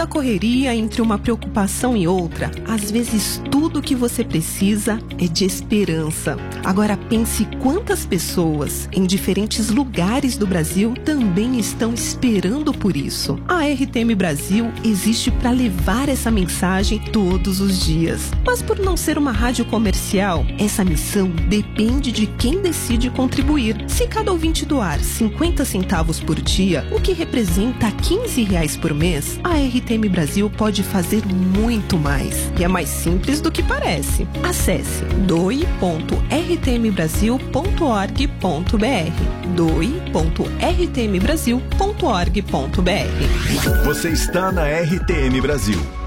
da correria, entre uma preocupação e outra, às vezes tudo que você precisa é de esperança. Agora pense quantas pessoas em diferentes lugares do Brasil também estão esperando por isso. A RTM Brasil existe para levar essa mensagem todos os dias. Mas por não ser uma rádio comercial, essa missão depende de quem decide contribuir. Se cada ouvinte doar 50 centavos por dia, o que representa R$15 por mês, a RTM Brasil pode fazer muito mais. E é mais simples do que parece. Acesse doe.rtmbrasil.org.br doe.rtmbrasil.org.br. Você está na RTM Brasil.